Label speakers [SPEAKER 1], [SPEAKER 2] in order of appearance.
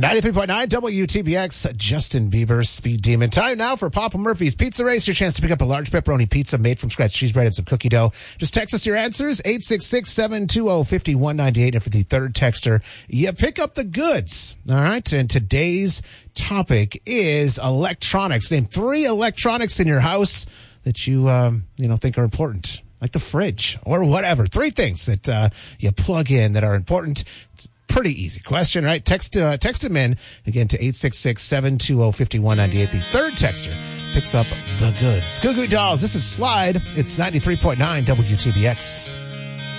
[SPEAKER 1] 93.9 WTBX, Justin Bieber, Speed Demon. Time now for Papa Murphy's Pizza Race. Your chance to pick up a large pepperoni pizza made from scratch cheese bread and some cookie dough. Just text us your answers, 866-720-5198. And for the third texter, you pick up the goods. All right. And today's topic is electronics. Name 3 electronics in your house that you think are important, like the fridge or whatever. 3 things that you plug in that are important. Pretty easy question, right? Text them in, again, to 866-720-5198. The third texter picks up the goods. Goo Goo Dolls, this is Slide. It's 93.9 WTBX.